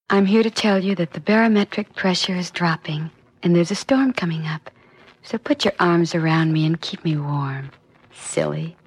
I'm here to tell you that the barometric pressure is dropping, and there's a storm coming up. So put your arms around me and keep me warm. Silly.